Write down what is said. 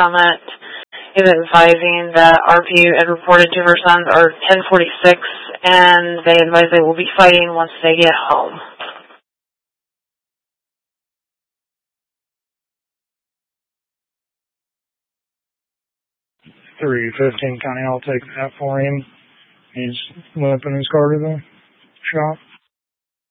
Summit is advising that RPU had reported 2 of her sons are 1046, and they advise they will be fighting once they get home. 315 County, I'll take that for him. He's limping his car to the shop.